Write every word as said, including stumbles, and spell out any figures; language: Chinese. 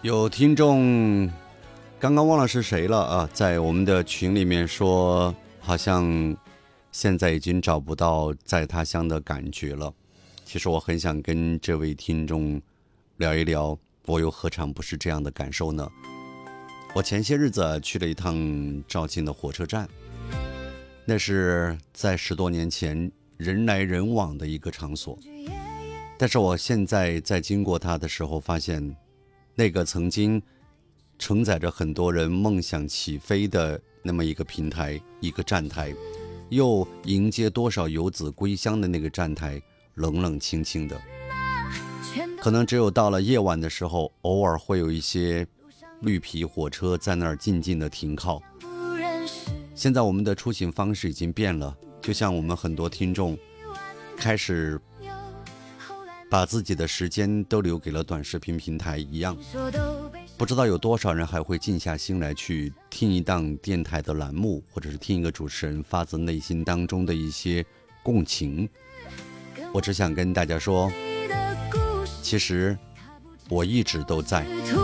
有听众刚刚忘了是谁了啊，在我们的群里面说，好像现在已经找不到在他乡的感觉了。其实我很想跟这位听众聊一聊，我又何尝不是这样的感受呢？我前些日子去了一趟肇庆的火车站，那是在十多年前人来人往的一个场所，但是我现在在经过它的时候发现，那个曾经承载着很多人梦想起飞的那么一个平台，一个站台，又迎接多少游子归乡的那个站台，冷冷清清的。可能只有到了夜晚的时候，偶尔会有一些绿皮火车在那儿静静的停靠。现在我们的出行方式已经变了，就像我们很多听众开始把自己的时间都留给了短视频平台一样，不知道有多少人还会静下心来去听一档电台的栏目，或者是听一个主持人发自内心当中的一些共情。我只想跟大家说，其实我一直都在，